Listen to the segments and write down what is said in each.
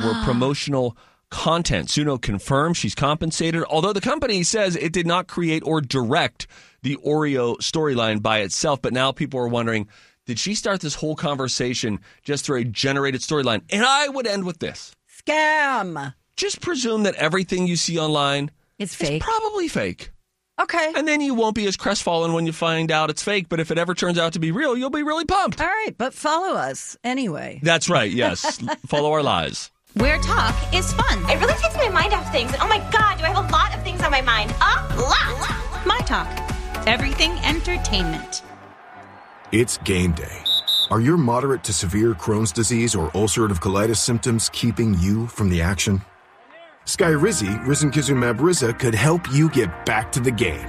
were promotional content. Suno confirmed she's compensated, although the company says it did not create or direct the Oreo storyline by itself. But now people are wondering, did she start this whole conversation just through a generated storyline? And I would end with this. Scam. Just presume that everything you see online is fake. Probably fake. Okay. And then you won't be as crestfallen when you find out it's fake. But if it ever turns out to be real, you'll be really pumped. All right. But follow us anyway. That's right. Yes. Follow our lies. Where talk is fun. It really takes my mind off things. Oh my God, do I have a lot of things on my mind? A lot. My Talk. Everything entertainment. It's game day. Are your moderate to severe Crohn's disease or ulcerative colitis symptoms keeping you from the action? Skyrizi, risankizumab Riza, could help you get back to the game.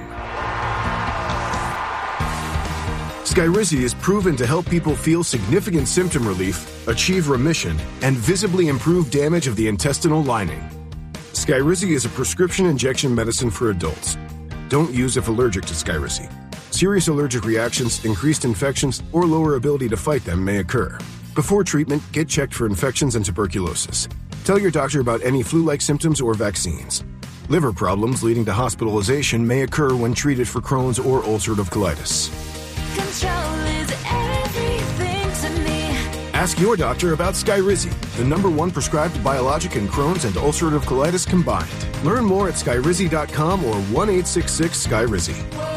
Skyrizi is proven to help people feel significant symptom relief, achieve remission, and visibly improve damage of the intestinal lining. Skyrizi is a prescription injection medicine for adults. Don't use if allergic to Skyrizi. Serious allergic reactions, increased infections, or lower ability to fight them may occur. Before treatment, get checked for infections and tuberculosis. Tell your doctor about any flu-like symptoms or vaccines. Liver problems leading to hospitalization may occur when treated for Crohn's or ulcerative colitis. Control is everything to me. Ask your doctor about Skyrizi, the #1 prescribed biologic in Crohn's and ulcerative colitis combined. Learn more at skyrizi.com or 1-866-SKYRIZI.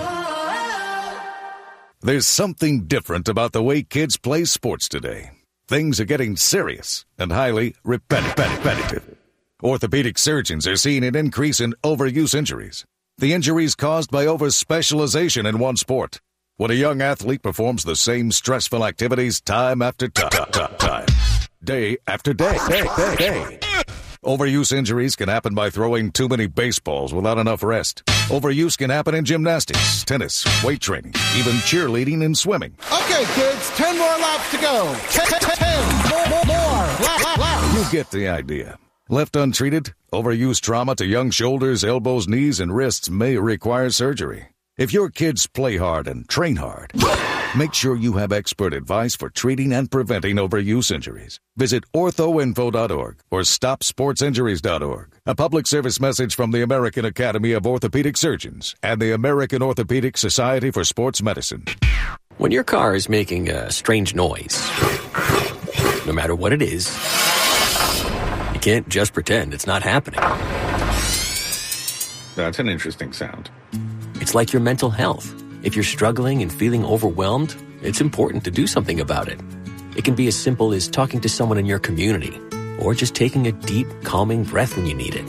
There's something different about the way kids play sports today. Things are getting serious and highly repetitive. Orthopedic surgeons are seeing an increase in overuse injuries. The injuries caused by over-specialization in one sport. When a young athlete performs the same stressful activities time after time, day after day. Overuse injuries can happen by throwing too many baseballs without enough rest. Overuse can happen in gymnastics, tennis, weight training, even cheerleading and swimming. Okay, kids, 10 more laps to go. 10 more. You get the idea. Left untreated, overuse trauma to young shoulders, elbows, knees, and wrists may require surgery. If your kids play hard and train hard, make sure you have expert advice for treating and preventing overuse injuries. Visit orthoinfo.org or stopsportsinjuries.org. A public service message from the American Academy of Orthopedic Surgeons and the American Orthopedic Society for Sports Medicine. When your car is making a strange noise, no matter what it is, you can't just pretend it's not happening. That's an interesting sound. It's like your mental health. If you're struggling and feeling overwhelmed, it's important to do something about it. It can be as simple as talking to someone in your community, or just taking a deep, calming breath when you need it.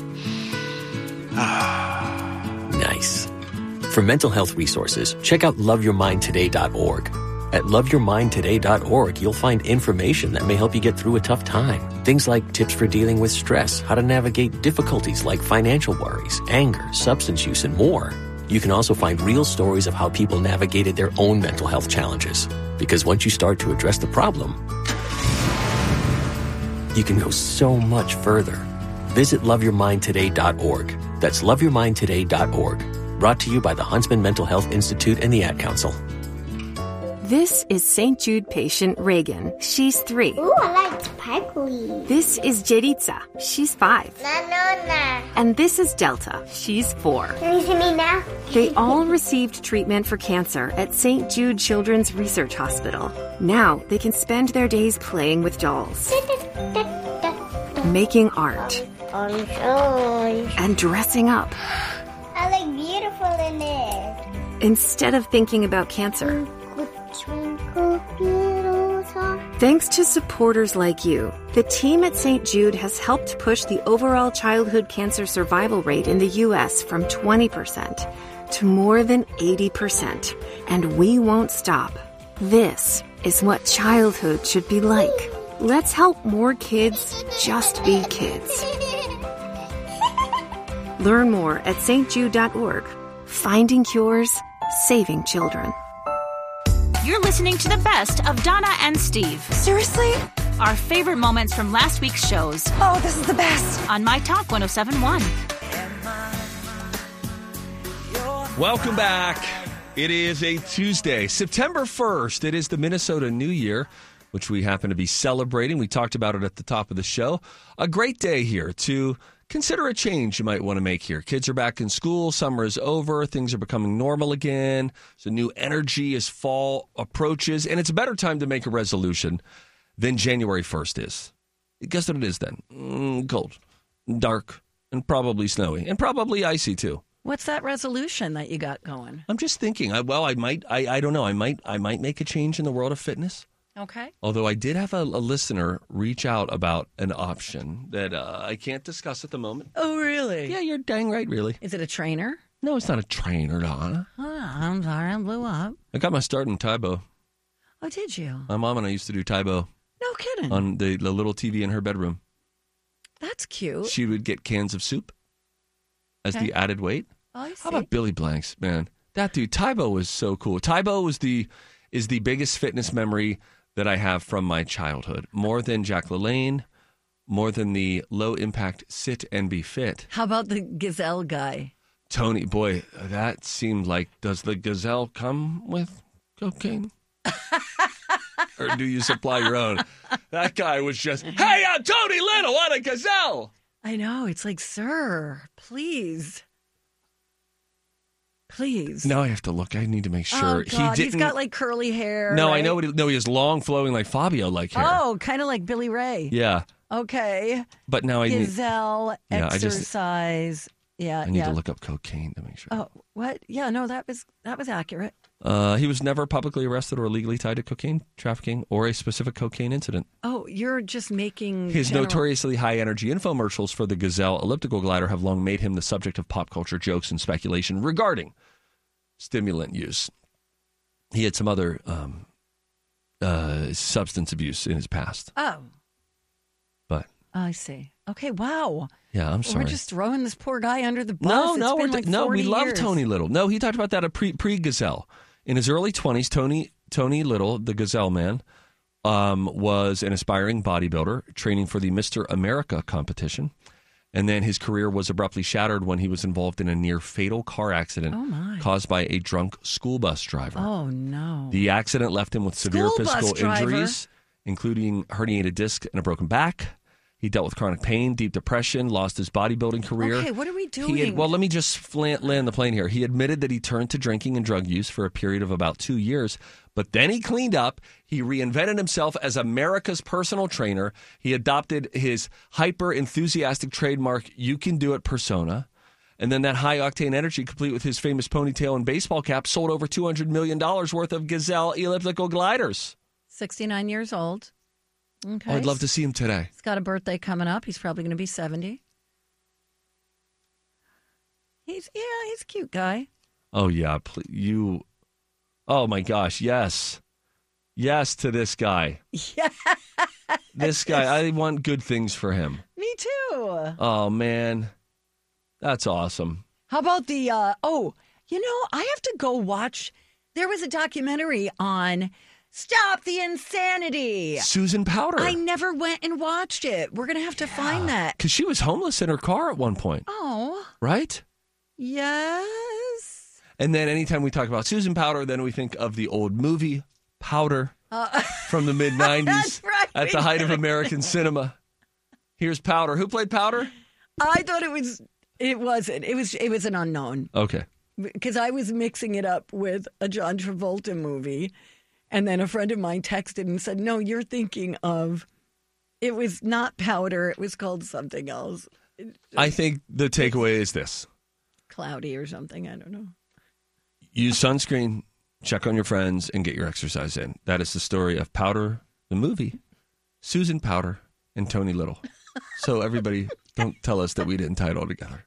Nice. For mental health resources, check out loveyourmindtoday.org. At loveyourmindtoday.org, you'll find information that may help you get through a tough time. Things like tips for dealing with stress, how to navigate difficulties like financial worries, anger, substance use, and more. You can also find real stories of how people navigated their own mental health challenges. Because once you start to address the problem, you can go so much further. Visit loveyourmindtoday.org. That's loveyourmindtoday.org. Brought to you by the Huntsman Mental Health Institute and the Ad Council. This is St. Jude patient Reagan. She's 3. Ooh, I like sparkly. This is Jeritza. She's 5. Nanona. And this is Delta. She's 4. Can you see me now? They all received treatment for cancer at St. Jude Children's Research Hospital. Now they can spend their days playing with dolls, making art, and dressing up. I look beautiful in it. Instead of thinking about cancer. Thanks to supporters like you, the team at St. Jude has helped push the overall childhood cancer survival rate in the U.S. from 20% to more than 80%. And we won't stop. This is what childhood should be like. Let's help more kids just be kids. Learn more at stjude.org. Finding cures, saving children. You're listening to the best of Donna and Steve. Seriously? Our favorite moments from last week's shows. Oh, this is the best. On My Talk 107.1. Welcome back. It is a Tuesday, September 1st. It is the Minnesota New Year. which we happen to be celebrating. We talked about it at the top of the show. A great day here to consider a change you might want to make here. Kids are back in school. Summer is over. Things are becoming normal again. There's a new energy as fall approaches. And it's a better time to make a resolution than January 1st is. Guess what it is then? Cold, dark, and probably snowy. And probably icy, too. What's that resolution that you got going? I'm just thinking. I don't know. I might make a change in the world of fitness. Okay. Although I did have a listener reach out about an option that I can't discuss at the moment. Oh, really? Yeah, you're dang right, really. Is it a trainer? No, it's not a trainer, Donna. Oh, I'm sorry, I blew up. I got my start in Taibo. Oh, did you? My mom and I used to do Taibo. No kidding. On the little TV in her bedroom. That's cute. She would get cans of soup as the added weight. Oh, I see. How about Billy Blanks, man? That dude, Taibo was so cool. Taibo is the biggest fitness memory that I have from my childhood. More than Jack LaLanne, more than the low-impact sit and be fit. How about the Gazelle guy? Tony, boy, that seemed like, does the Gazelle come with cocaine? Or do you supply your own? That guy was just, hey, I'm Tony Little on a Gazelle. I know. It's like, sir, please. Please. Now I have to look. I need to make sure. Oh, God. He's didn't. got like curly hair. No, right? I know what he has long, flowing, like Fabio-like hair. Oh, kind of like Billy Ray. Yeah. Okay. But now I need. Gazelle, exercise. I need to look up cocaine to make sure. Oh, what? Yeah, no, that was accurate. He was never publicly arrested or legally tied to cocaine trafficking or a specific cocaine incident. Oh, you're just making his notoriously high-energy infomercials for the Gazelle elliptical glider have long made him the subject of pop culture jokes and speculation regarding stimulant use. He had some other substance abuse in his past. Oh. But I see. Okay, wow. Yeah, I'm sorry. We're just throwing this poor guy under the bus. We love years. Tony Little. No, he talked about that at pre-Gazelle. In his early 20s, Tony Little, the Gazelle man, was an aspiring bodybuilder training for the Mr. America competition. And then his career was abruptly shattered when he was involved in a near-fatal car accident caused by a drunk school bus driver. Oh, no. The accident left him with severe physical injuries, including herniated disc and a broken back. He dealt with chronic pain, deep depression, lost his bodybuilding career. Okay, what are we doing? Let me just land the plane here. He admitted that he turned to drinking and drug use for a period of about 2 years, but then he cleaned up. He reinvented himself as America's personal trainer. He adopted his hyper-enthusiastic trademark, You Can Do It persona. And then that high-octane energy, complete with his famous ponytail and baseball cap, sold over $200 million worth of Gazelle elliptical gliders. 69 years old. Okay. I'd love to see him today. He's got a birthday coming up. He's probably going to be 70. He's a cute guy. Oh, yeah. Oh, my gosh. Yes. Yes to this guy. Yeah. This guy. I want good things for him. Me too. Oh, man. That's awesome. How about the, I have to go watch. There was a documentary on Stop the Insanity. Susan Powter. I never went and watched it. We're going to have to find that. Because she was homeless in her car at one point. Oh. Right? Yes. And then anytime we talk about Susan Powter, then we think of the old movie Powder from the mid-'90s. That's right. At the height of American cinema. Here's Powder. Who played Powder? I thought it wasn't. It was an unknown. Okay. Because I was mixing it up with a John Travolta movie. And then a friend of mine texted and said, no, you're thinking of, it was not Powder. It was called something else. I think the takeaway is this. Cloudy or something. I don't know. Use sunscreen, check on your friends, and get your exercise in. That is the story of Powder, the movie, Susan Powter, and Tony Little. So everybody, don't tell us that we didn't tie it all together.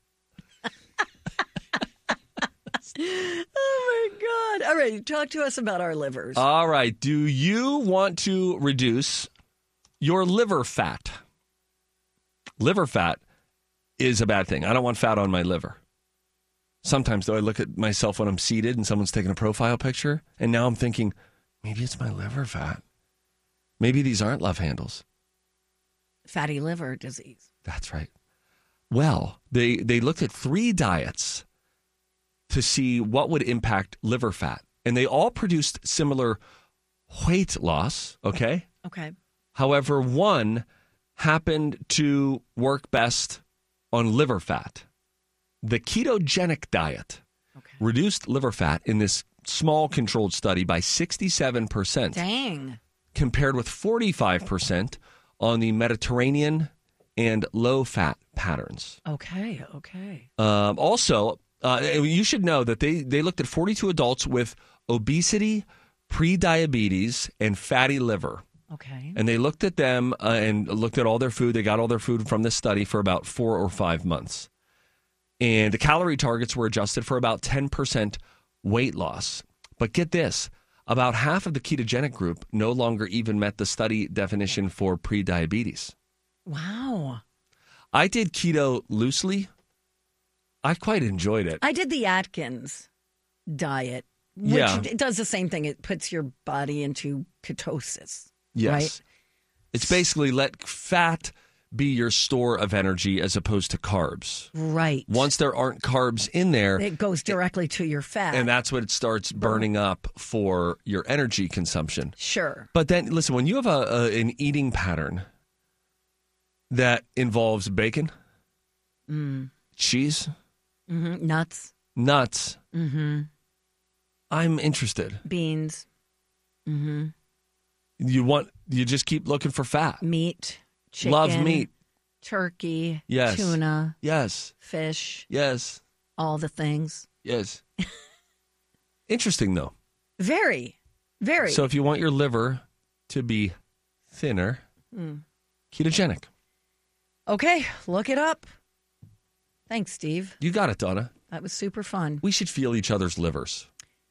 Oh, my God. All right. Talk to us about our livers. All right. Do you want to reduce your liver fat? Liver fat is a bad thing. I don't want fat on my liver. Sometimes, though, I look at myself when I'm seated and someone's taking a profile picture, and now I'm thinking, maybe it's my liver fat. Maybe these aren't love handles. Fatty liver disease. That's right. Well, they looked at 3 diets to see what would impact liver fat. And they all produced similar weight loss, okay? Okay. However, one happened to work best on liver fat. The ketogenic diet reduced liver fat in this small controlled study by 67%. Dang. Compared with 45% on the Mediterranean and low-fat patterns. Okay. Also, you should know that they looked at 42 adults with obesity, pre-diabetes, and fatty liver. Okay. And they looked at them and looked at all their food. They got all their food from this study for about 4 or 5 months. And the calorie targets were adjusted for about 10% weight loss. But get this, about half of the ketogenic group no longer even met the study definition for pre-diabetes. Wow. I did keto loosely. I quite enjoyed it. I did the Atkins diet, which it does the same thing. It puts your body into ketosis. Yes. Right? It's basically let fat be your store of energy as opposed to carbs. Right. Once there aren't carbs in there, it goes directly to your fat. And that's what it starts burning up for your energy consumption. Sure. But then, listen, when you have an eating pattern that involves bacon, cheese, nuts, I'm interested. Beans. You just keep looking for fat. Meat. Chicken, love meat. Turkey. Yes. Tuna. Yes. Fish. Yes. All the things. Yes. Interesting, though. Very. Very. So if you want your liver to be thinner, ketogenic. Okay, look it up. Thanks, Steve. You got it, Donna. That was super fun. We should feel each other's livers.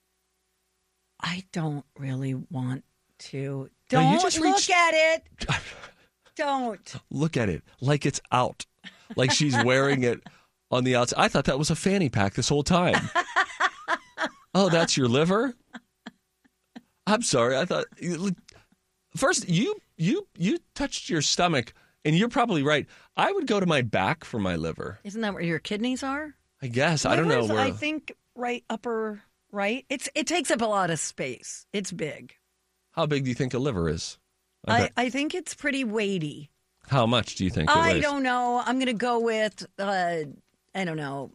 I don't really want to. No, Don't you just look at it. Don't. Look at it like it's out. Like she's wearing it on the outside. I thought that was a fanny pack this whole time. Oh, that's your liver? I'm sorry. I thought first you touched your stomach, and you're probably right. I would go to my back for my liver. Isn't that where your kidneys are? I guess. Livers, I don't know where. I think right upper right. It takes up a lot of space. It's big. How big do you think a liver is? I think it's pretty weighty. How much do you think it weighs? I don't know. I'm going to go with, I don't know,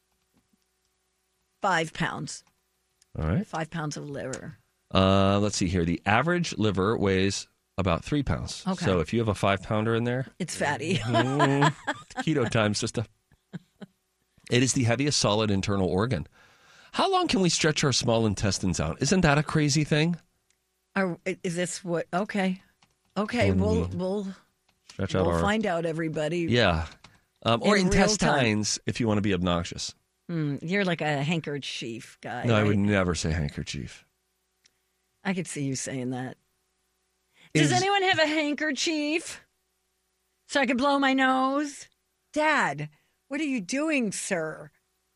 5 pounds. All right. 5 pounds of liver. Let's see here. The average liver weighs about 3 pounds. Okay. So if you have a 5-pounder in there. It's fatty. Keto time, sister. It is the heaviest solid internal organ. How long can we stretch our small intestines out? Isn't that a crazy thing? Is this what? Okay. We'll stretch out. We'll find out, everybody. Yeah, or in intestines if you want to be obnoxious. You're like a handkerchief guy. No, right? I would never say handkerchief. I could see you saying that. Does anyone have a handkerchief so I could blow my nose? Dad, what are you doing, sir?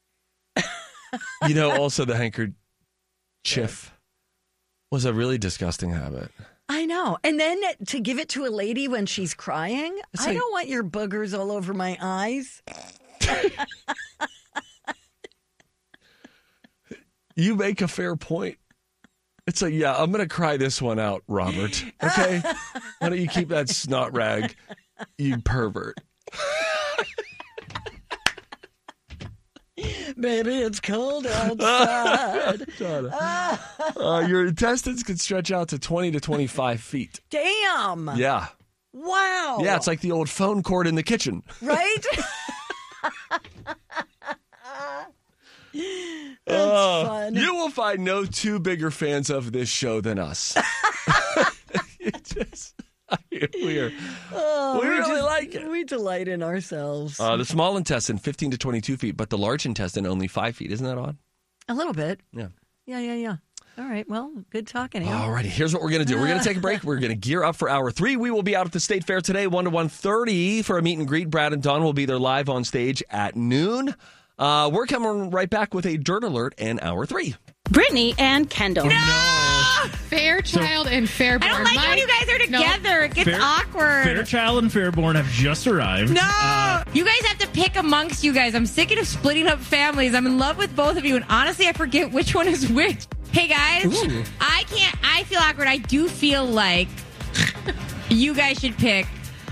Also the handkerchief was a really disgusting habit. I know. And then to give it to a lady when she's crying, I don't want your boogers all over my eyes. You make a fair point. It's like, yeah, I'm going to cry this one out, Robert. Okay? Why don't you keep that snot rag, you pervert? Baby, it's cold outside. Your intestines can stretch out to 20 to 25 feet. Damn. Yeah. Wow. Yeah, it's like the old phone cord in the kitchen. Right? That's fun. You will find no two bigger fans of this show than us. We really like it. We delight in ourselves. The small intestine, 15 to 22 feet, but the large intestine, only 5 feet. Isn't that odd? A little bit. Yeah. Yeah. All right. Well, good talking. All righty. Here's what we're going to do. We're going to take a break. We're going to gear up for hour 3. We will be out at the State Fair today, 1 to 1:30 for a meet and greet. Brad and Dawn will be there live on stage at noon. We're coming right back with a Dirt Alert and hour 3. Brittany and Kendall. Fairchild and Fairborn. I don't like when you guys are together. It gets awkward. Fairchild and Fairborn have just arrived. No! You guys have to pick amongst you guys. I'm sick of splitting up families. I'm in love with both of you, and honestly, I forget which one is which. Hey, guys. Ooh. I feel awkward. I do feel like you guys should pick.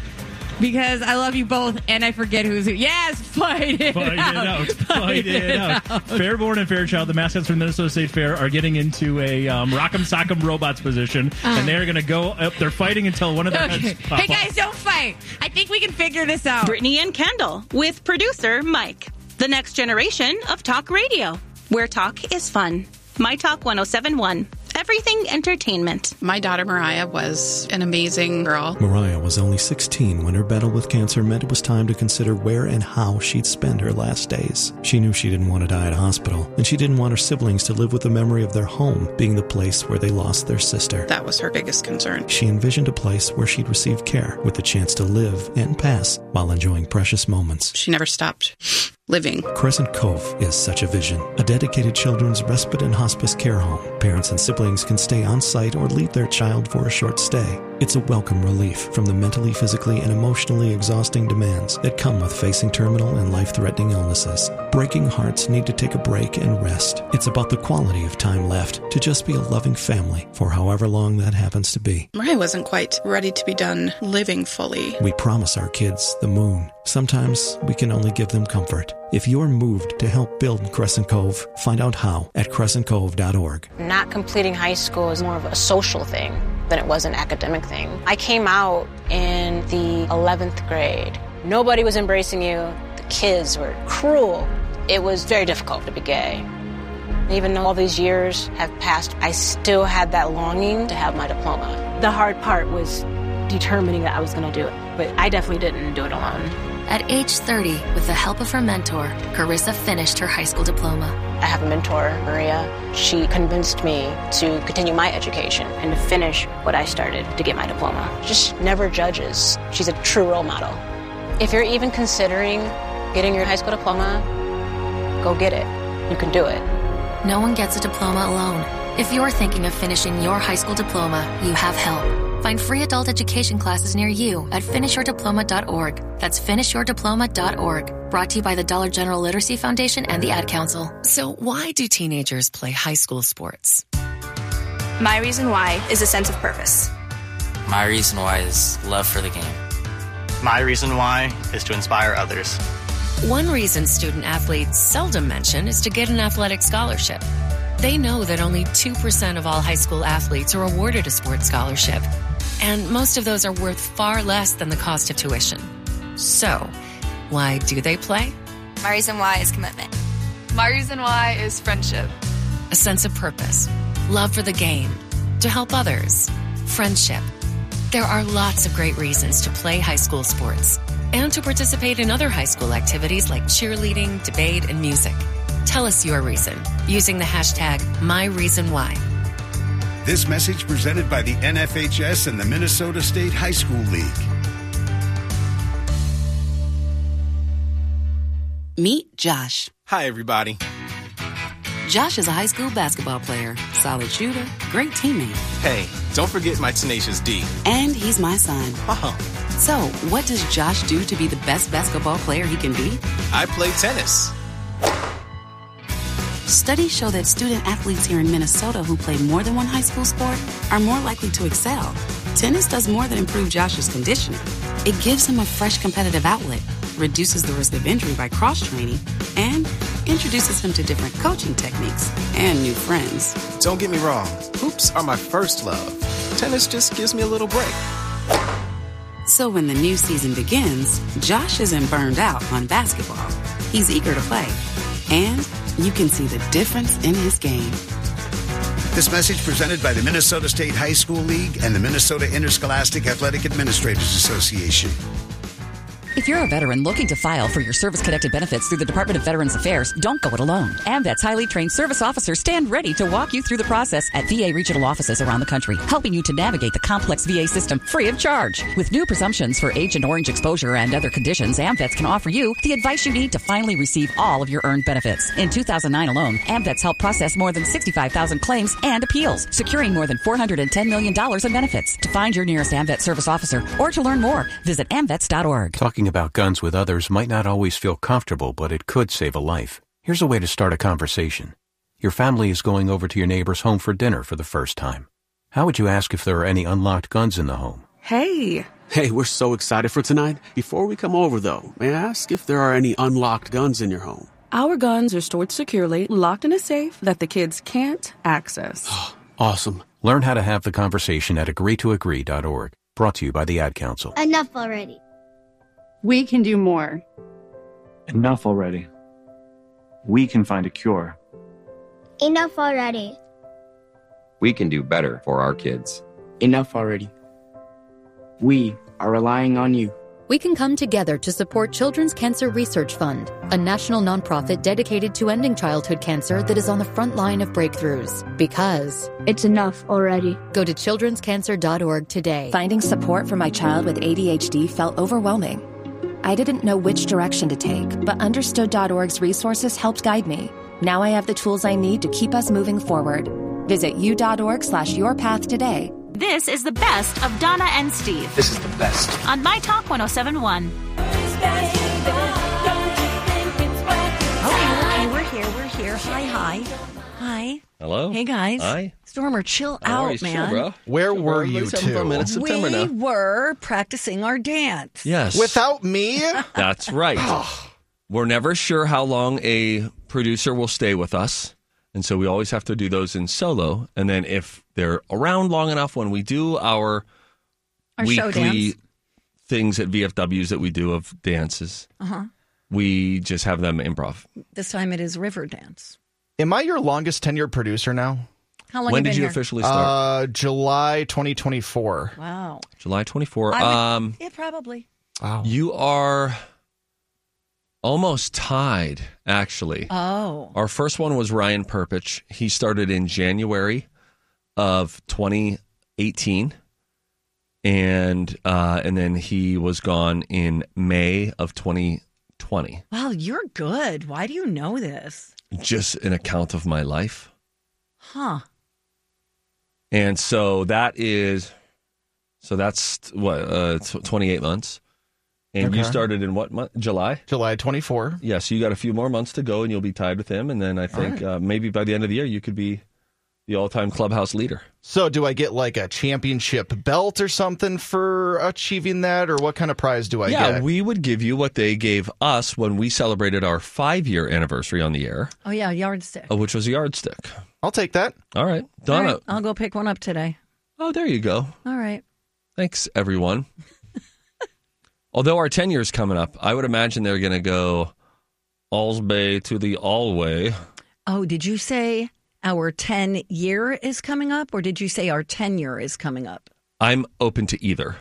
Because I love you both, and I forget who's who. Yes, fight it out. Fight it out. Fairborn and Fairchild, the mascots from Minnesota State Fair, are getting into a Rock'em Sock'em Robots position, and they're going to go up. They're fighting until one of their heads pop Hey, guys, don't fight. I think we can figure this out. Brittany and Kendall with producer Mike. The next generation of talk radio, where talk is fun. My Talk 107.1. Everything entertainment. My daughter Mariah was an amazing girl. Mariah was only 16 when her battle with cancer meant it was time to consider where and how she'd spend her last days. She knew she didn't want to die at a hospital, and she didn't want her siblings to live with the memory of their home being the place where they lost their sister. That was her biggest concern. She envisioned a place where she'd receive care with the chance to live and pass while enjoying precious moments. She never stopped living. Crescent Cove is such a vision. A dedicated children's respite and hospice care home. Parents and siblings can stay on site or leave their child for a short stay. It's a welcome relief from the mentally, physically, and emotionally exhausting demands that come with facing terminal and life-threatening illnesses. Breaking hearts need to take a break and rest. It's about the quality of time left to just be a loving family for however long that happens to be. Mariah wasn't quite ready to be done living fully. We promise our kids the moon. Sometimes we can only give them comfort. If you're moved to help build Crescent Cove, find out how at crescentcove.org. Not completing high school is more of a social thing than it was an academic thing. I came out in the 11th grade. Nobody was embracing you. The kids were cruel. It was very difficult to be gay. Even though all these years have passed, I still had that longing to have my diploma. The hard part was determining that I was going to do it, but I definitely didn't do it alone. At age 30, with the help of her mentor, Carissa finished her high school diploma. I have a mentor, Maria. She convinced me to continue my education and to finish what I started to get my diploma. Just never judges. She's a true role model. If you're even considering getting your high school diploma, go get it. You can do it. No one gets a diploma alone. If you're thinking of finishing your high school diploma, you have help. Find free adult education classes near you at finishyourdiploma.org. That's finishyourdiploma.org. Brought to you by the Dollar General Literacy Foundation and the Ad Council. So why do teenagers play high school sports? My reason why is a sense of purpose. My reason why is love for the game. My reason why is to inspire others. One reason student athletes seldom mention is to get an athletic scholarship. They know that only 2% of all high school athletes are awarded a sports scholarship, and most of those are worth far less than the cost of tuition. So, why do they play? My reason why is commitment. My reason why is friendship. A sense of purpose, love for the game, to help others, friendship. There are lots of great reasons to play high school sports and to participate in other high school activities like cheerleading, debate, and music. Tell us your reason using the hashtag #MyReasonWhy. This message presented by the NFHS and the Minnesota State High School League. Meet Josh. Hi, everybody. Josh is a high school basketball player, solid shooter, great teammate. Hey, don't forget my tenacious D. And he's my son. Uh-huh. So, what does Josh do to be the best basketball player he can be? I play tennis. Studies show that student athletes here in Minnesota who play more than one high school sport are more likely to excel. Tennis does more than improve Josh's conditioning. It gives him a fresh competitive outlet, reduces the risk of injury by cross-training, and introduces him to different coaching techniques and new friends. Don't get me wrong, hoops are my first love. Tennis just gives me a little break. So when the new season begins, Josh isn't burned out on basketball. He's eager to play. And you can see the difference in his game. This message presented by the Minnesota State High School League and the Minnesota Interscholastic Athletic Administrators Association. If you're a veteran looking to file for your service-connected benefits through the Department of Veterans Affairs, don't go it alone. AMVET's highly trained service officers stand ready to walk you through the process at VA regional offices around the country, helping you to navigate the complex VA system free of charge. With new presumptions for Agent Orange exposure and other conditions, AMVETS can offer you the advice you need to finally receive all of your earned benefits. In 2009 alone, AMVETS helped process more than 65,000 claims and appeals, securing more than $410 million in benefits. To find your nearest AMVET service officer or to learn more, visit amvets.org. Talking about guns with others might not always feel comfortable, but it could save a life. Here's a way to start a conversation. Your family is going over to your neighbor's home for dinner for the first time. How would you ask if there are any unlocked guns in the home? Hey, we're so excited for tonight. Before we come over, though, may I ask if there are any unlocked guns in your home? Our guns are stored securely, locked in a safe that the kids can't access. Awesome. Learn how to have the conversation at agreetoagree.org. Brought to you by the Ad Council. Enough already. We can do more. Enough already. We can find a cure. Enough already. We can do better for our kids. Enough already. We are relying on you. We can come together to support Children's Cancer Research Fund, a national nonprofit dedicated to ending childhood cancer that is on the front line of breakthroughs. Because it's enough already. Go to childrenscancer.org today. Finding support for my child with ADHD felt overwhelming. I didn't know which direction to take, but Understood.org's resources helped guide me. Now I have the tools I need to keep us moving forward. Visit u.org/yourpath today. This is the best of Donna and Steve. This is the best. On My Talk 1071. Okay, we're here. Hi. Hello. Hey, guys. Hi. Stormer, chill out, man. Chill, bro. Where were you Everybody's having fun, man. It's September We now. were practicing our dance. Yes. Without me? That's right. We're never sure how long a producer will stay with us. And so we always have to do those in solo. And then if they're around long enough, when we do our show weekly dance things at VFWs that we do of dances, we just have them improv. This time it is river dance. Am I your longest tenured producer now? How long When have did been you here? officially start? July 2024. Wow. July 24. Yeah, probably. Wow. You are almost tied, actually. Oh. Our first one was Ryan Perpich. He started in January of 2018, and then he was gone in May of 2020. Wow, you're good. Why do you know this? Just an account of my life. Huh. And so that's what 28 months. And you started in what month? July? July 24. Yeah, so you got a few more months to go and you'll be tied with him. And then I think maybe by the end of the year, you could be the all-time clubhouse leader. So do I get like a championship belt or something for achieving that? Or what kind of prize do I get? Yeah, we would give you what they gave us when we celebrated our 5-year anniversary on the air. Oh, yeah, yardstick. Which was a yardstick. I'll take that. All right. Donna. All right, I'll go pick one up today. Oh, there you go. All right. Thanks, everyone. Although our 10 years coming up, I would imagine they're going to go Allsbay to the Allway. Oh, did you say our 10-year is coming up, or did you say our tenure is coming up? I'm open to either.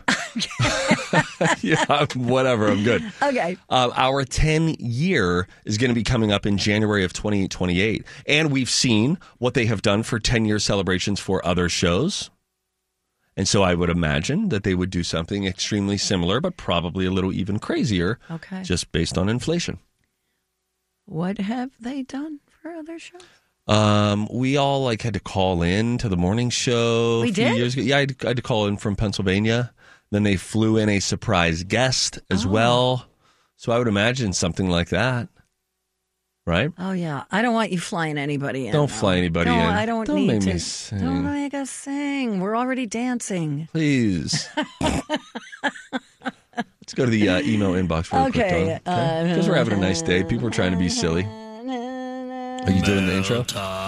Yeah, whatever. I'm good. Okay. Our 10-year is going to be coming up in January of 2028. And we've seen what they have done for 10-year celebrations for other shows. And so I would imagine that they would do something extremely similar, but probably a little even crazier, just based on inflation. What have they done for other shows? We all had to call in to the morning show. We a few did? years ago. Yeah, I had to call in from Pennsylvania. Then they flew in a surprise guest as well. So I would imagine something like that. Right? Oh, yeah. I don't want you flying anybody in. Don't fly anybody in. I don't Don't need make to. me sing. Don't make us sing. We're already dancing. Please. Let's go to the email inbox real quick, Dawn. Because we're having a nice day. People are trying to be silly. Are you doing the intro?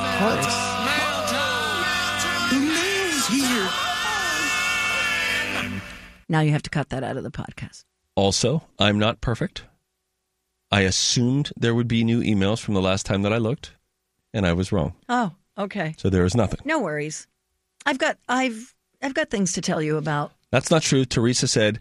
Now you have to cut that out of the podcast. Also, I'm not perfect. I assumed there would be new emails from the last time that I looked, and I was wrong. Oh, okay. So there is nothing. No worries. I've got things to tell you about. That's not true. Teresa said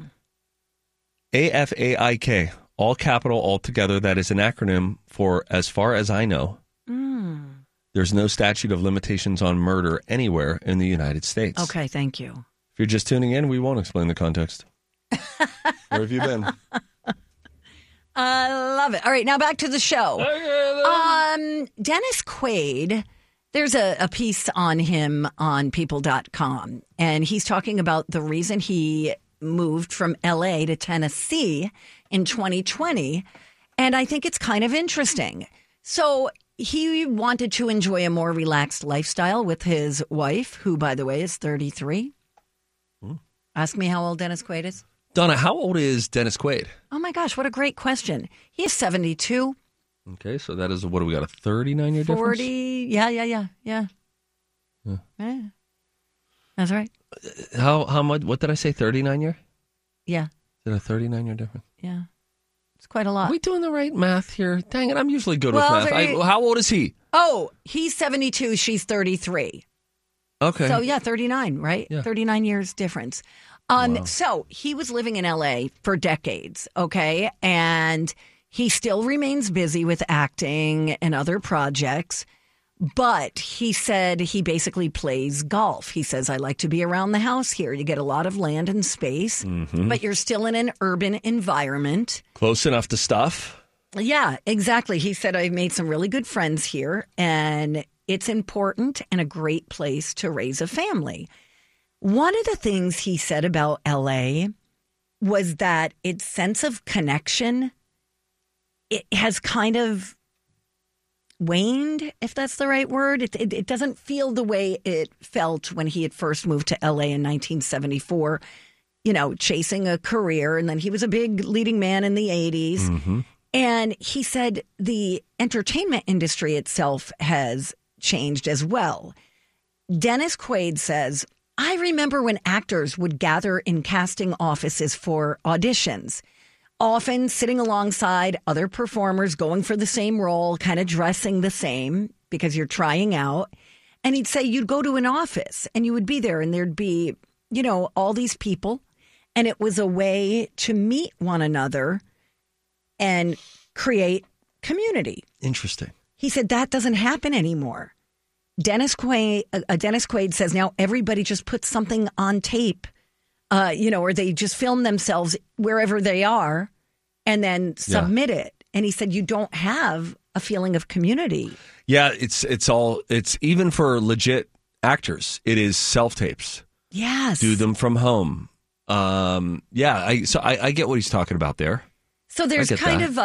AFAIK, all capital, all together. That is an acronym for, as far as I know, there's no statute of limitations on murder anywhere in the United States. Okay, thank you. If you're just tuning in, we won't explain the context. Where have you been? I love it. All right, now back to the show. Dennis Quaid, there's a piece on him on people.com, and he's talking about the reason he moved from L.A. to Tennessee in 2020, and I think it's kind of interesting. So he wanted to enjoy a more relaxed lifestyle with his wife, who, by the way, is 33. Ask me how old Dennis Quaid is. Donna, how old is Dennis Quaid? Oh, my gosh, what a great question. He is 72. Okay, so that is, what do we got, a 39-year difference? 40, yeah. Yeah. That's right. How much, what did I say, 39 year? Yeah. Is it a 39-year difference? Yeah. It's quite a lot. Are we doing the right math here? Dang it, I'm usually good with math. How old is he? Oh, he's 72, she's 33. Okay. So, yeah, 39, right? Yeah. 39 years difference. Wow. So he was living in L.A. for decades, okay? And he still remains busy with acting and other projects. But he said he basically plays golf. He says, I like to be around the house here. You get a lot of land and space, but you're still in an urban environment. Close enough to stuff. Yeah, exactly. He said, I've made some really good friends here, and it's important and a great place to raise a family. One of the things he said about LA was that its sense of connection, it has kind of waned, if that's the right word. It doesn't feel the way it felt when he had first moved to LA in 1974, chasing a career. And then he was a big leading man in the 80s. Mm-hmm. And he said the entertainment industry itself has changed as well. Dennis Quaid says, I remember when actors would gather in casting offices for auditions, often sitting alongside other performers going for the same role, kind of dressing the same because you're trying out. And he'd say you'd go to an office and you would be there and there'd be, all these people. And it was a way to meet one another and create community. Interesting. He said that doesn't happen anymore. Dennis Quaid says now everybody just puts something on tape, or they just film themselves wherever they are and then submit it. And he said you don't have a feeling of community. Yeah, it's even for legit actors. It is self-tapes. Yes. Do them from home. I get what he's talking about there. So there's kind of,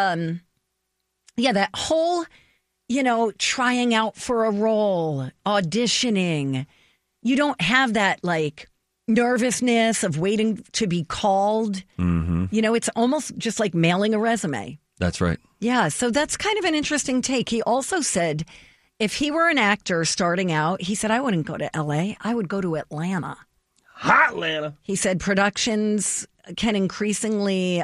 that whole, trying out for a role, auditioning. You don't have that nervousness of waiting to be called. Mm-hmm. It's almost just like mailing a resume. That's right. Yeah. So that's kind of an interesting take. He also said if he were an actor starting out, he said, I wouldn't go to LA. I would go to Atlanta. Hot Atlanta. He said productions can increasingly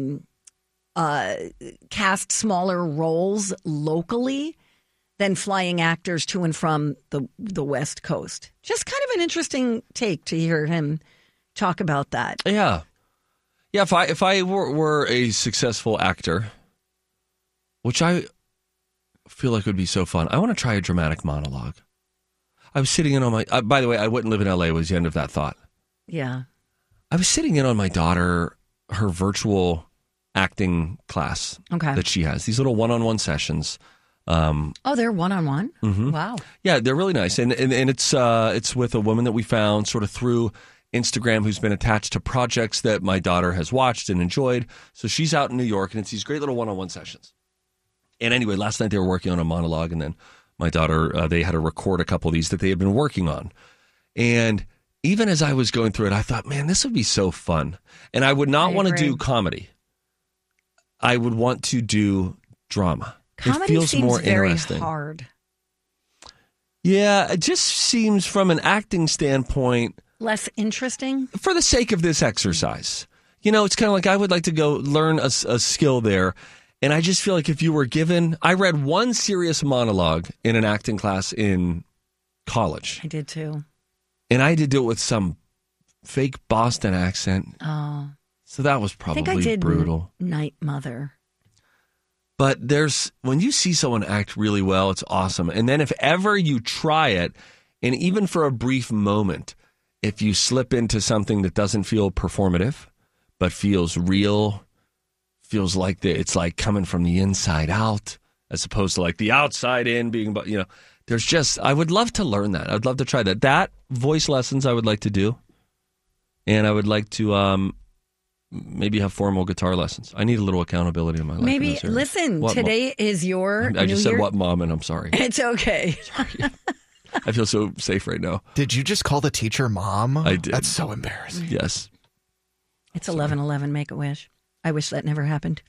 cast smaller roles locally than flying actors to and from the West Coast. Just kind of an interesting take to hear him talk about that. Yeah. Yeah, if I were a successful actor, which I feel like would be so fun, I want to try a dramatic monologue. I was sitting in on my... by the way, I wouldn't live in L.A. was the end of that thought. Yeah. I was sitting in on my daughter, her virtual acting class that she has. These little one-on-one sessions. They're one-on-one? Mm-hmm. Wow. Yeah, they're really nice. And it's with a woman that we found sort of through Instagram who's been attached to projects that my daughter has watched and enjoyed. So she's out in New York, and it's these great little one-on-one sessions. And anyway, last night they were working on a monologue, and then my daughter, they had to record a couple of these that they had been working on. And even as I was going through it, I thought, man, this would be so fun. And I would not want to do comedy. I would want to do drama. Comedy it feels seems more very interesting. hard. Yeah, it just seems from an acting standpoint... less interesting? For the sake of this exercise. It's kind of like I would like to go learn a skill there. And I just feel like if you were given... I read one serious monologue in an acting class in college. I did too. And I had to do it with some fake Boston accent. Oh. So that was probably I think I did brutal. Night Mother. But when you see someone act really well, it's awesome. And then if ever you try it, and even for a brief moment, if you slip into something that doesn't feel performative, but feels real, feels like it's like coming from the inside out, as opposed to like the outside in being, there's just, I would love to learn that. I'd love to try that. That voice lessons I would like to do. And I would like to maybe have formal guitar lessons. I need a little accountability in my life. Maybe, listen, today is your I just said what, Mom, and I'm sorry. It's okay. Sorry. I feel so safe right now. Did you just call the teacher mom? I did. That's so embarrassing. Yes. It's 11:11. Make a wish. I wish that never happened.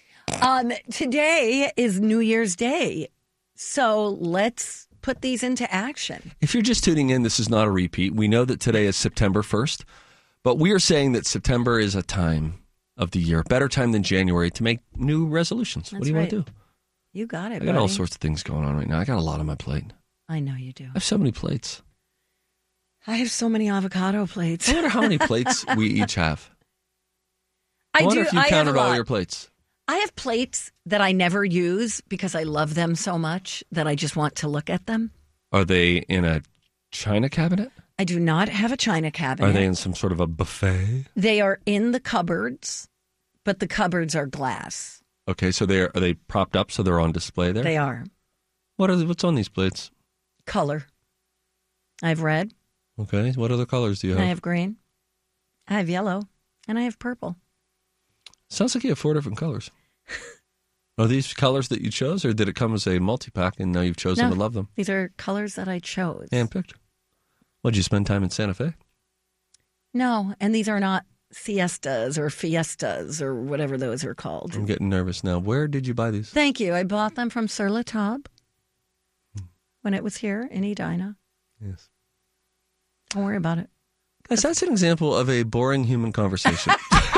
Today is New Year's Day, so let's put these into action. If you're just tuning in, this is not a repeat. We know that today is September 1st, but we are saying that September is a time of the year, better time than January, to make new resolutions. What do you want to do? You got it, I got all sorts of things going on right now. I got a lot on my plate. I know you do. I have so many plates. I have so many avocado plates. I wonder how many plates we each have. I wonder if you counted all your plates. I have plates that I never use because I love them so much that I just want to look at them. Are they in a china cabinet? I do not have a china cabinet. Are they in some sort of a buffet? They are in the cupboards, but the cupboards are glass. Okay, so are they propped up so they're on display there? They are. What's on these plates? Color. I have red. Okay, what other colors do you have? I have green. I have yellow. And I have purple. Sounds like you have 4 different colors. Are these colors that you chose, or did it come as a multi-pack and now you've chosen to love them? These are colors that I chose. Handpicked. Did you spend time in Santa Fe? No, and these are not siestas or fiestas or whatever those are called. I'm getting nervous now. Where did you buy these? Thank you. I bought them from Sur La Table when it was here in Edina. Yes. Don't worry about it. Guys, that's an example of a boring human conversation.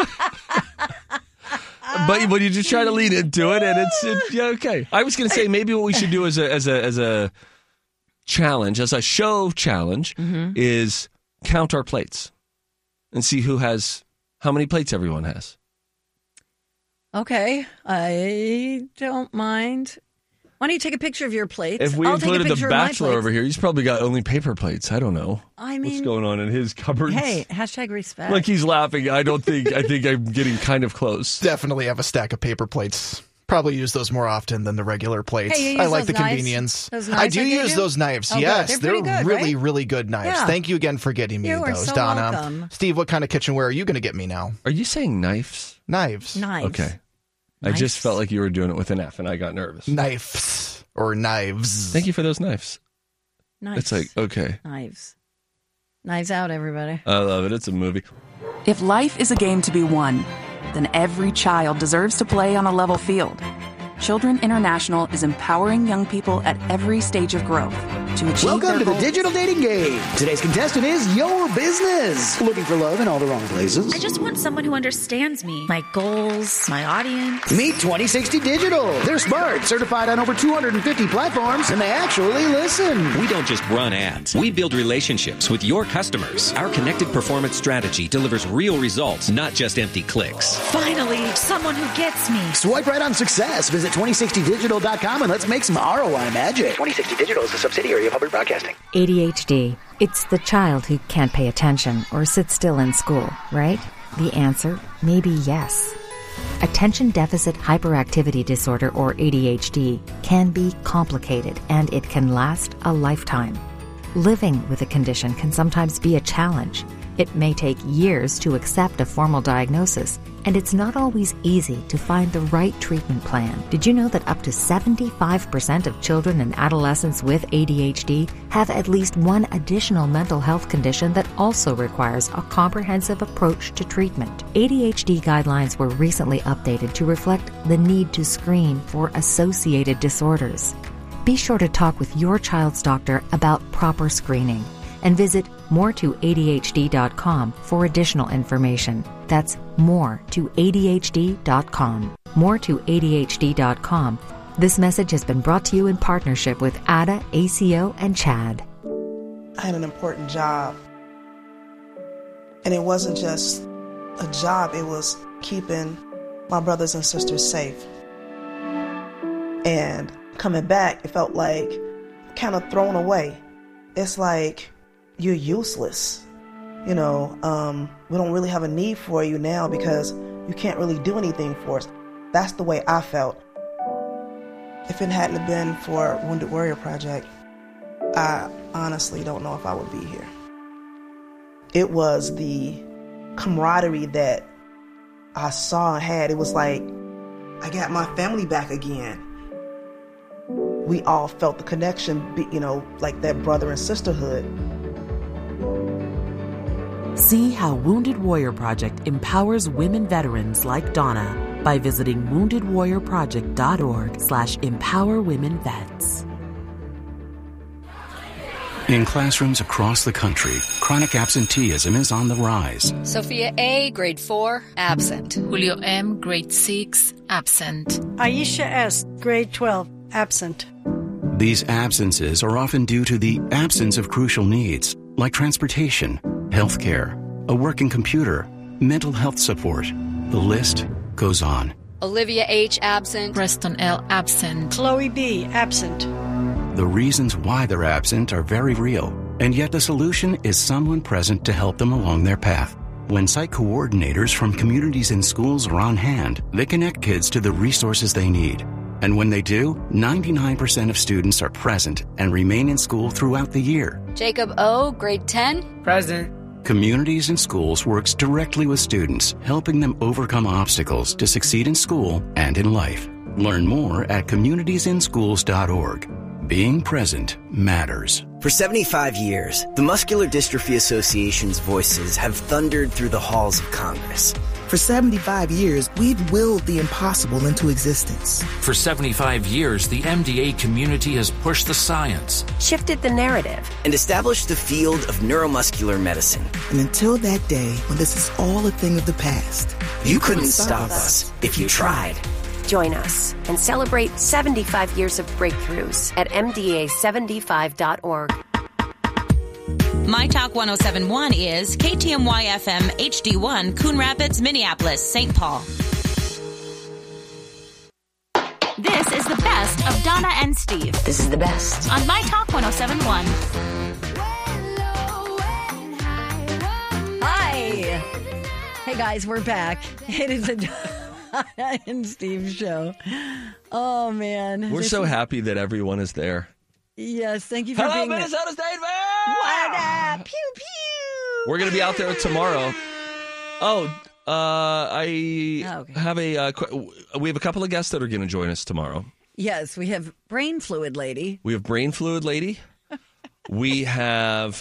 But you just try to lead into it, and it's yeah, okay. I was going to say maybe what we should do as a challenge, as a show challenge, is count our plates and see how many plates everyone has. Okay, I don't mind. Why don't you take a picture of your plates? If we included the Bachelor over here, he's probably got only paper plates. I don't know. I mean, what's going on in his cupboards? Hey, #respect. Like he's laughing. I think I'm getting kind of close. Definitely have a stack of paper plates. Probably use those more often than the regular plates. Hey, I like the convenience. I do use those knives. Oh, yes, they're good, really, right? really good knives. Yeah. Thank you again for getting me You are those, so Donna. welcome. Steve, what kind of kitchenware are you going to get me now? Are you saying knives? Knives. Okay. I just felt like you were doing it with an F, and I got nervous. Knives. Or knives. Thank you for those knives. Knives. It's like, okay. Knives. Knives out, everybody. I love it. It's a movie. If life is a game to be won, then every child deserves to play on a level field. Children International is empowering young people at every stage of growth to achieve Welcome their to the goals. digital dating game. Today's contestant is your business. Looking for love in all the wrong places? I just want someone who understands me, my goals, my audience. Meet 2060 Digital. They're smart, certified on over 250 platforms, and they actually listen. We don't just run ads. We build relationships with your customers. Our connected performance strategy delivers real results, not just empty clicks. Finally, someone who gets me. Swipe right on success. Visit 2060digital.com and let's make some ROI magic. 2060 Digital is a subsidiary of Public Broadcasting. ADHD. It's the child who can't pay attention or sit still in school, right? The answer may be yes. Attention Deficit Hyperactivity Disorder, or ADHD, can be complicated and it can last a lifetime. Living with a condition can sometimes be a challenge. It may take years to accept a formal diagnosis, and it's not always easy to find the right treatment plan. Did you know that up to 75% of children and adolescents with ADHD have at least one additional mental health condition that also requires a comprehensive approach to treatment? ADHD guidelines were recently updated to reflect the need to screen for associated disorders. Be sure to talk with your child's doctor about proper screening and visit more2adhd.com for additional information. That's more2adhd.com. more2adhd.com. This message has been brought to you in partnership with ADA, ACO, and CHAD. I had an important job. And it wasn't just a job, it was keeping my brothers and sisters safe. And coming back, it felt like kind of thrown away. It's like, you're useless. You know, we don't really have a need for you now because you can't really do anything for us. That's the way I felt. If it hadn't been for Wounded Warrior Project, I honestly don't know if I would be here. It was the camaraderie that I saw and had. It was like, I got my family back again. we all felt the connection, like that brother and sisterhood. See how Wounded Warrior Project empowers women veterans like Donna by visiting woundedwarriorproject.org/empowerwomenvets. In classrooms across the country, chronic absenteeism is on the rise. Sophia A., grade 4, absent. Julio M., grade 6, absent. Aisha S., grade 12, absent. These absences are often due to the absence of crucial needs, like transportation, healthcare, a working computer, mental health support. The list goes on. Olivia H., absent. Preston L., absent. Chloe B., absent. The reasons why they're absent are very real, and yet the solution is someone present to help them along their path. When site coordinators from communities and schools are on hand, they connect kids to the resources they need. And when they do, 99% of students are present and remain in school throughout the year. Jacob O., grade 10, present. Communities and Schools works directly with students, helping them overcome obstacles to succeed in school and in life. Learn more at communitiesInschools.org. Being present matters. For 75 years, the Muscular Dystrophy Association's voices have thundered through the halls of Congress. For 75 years, we've willed the impossible into existence. For 75 years, the MDA community has pushed the science, shifted the narrative, and established the field of neuromuscular medicine. And until that day when this is all a thing of the past, you couldn't stop us if you tried. Join us and celebrate 75 years of breakthroughs at MDA75.org. My Talk 1071 is KTMY FM HD1, Coon Rapids, Minneapolis, St. Paul. This is the best of Donna and Steve. This is the best. On My Talk 1071. Hi. Hey, guys, we're back. It is a Donna and Steve show. Oh, man. We're so happy that everyone is there. Yes, thank you for being there. Minnesota State Fair! What up? Pew, pew. We're going to be out there tomorrow. I have we have a couple of guests that are going to join us tomorrow. Yes, we have Brain Fluid Lady. We have Brain Fluid Lady. We have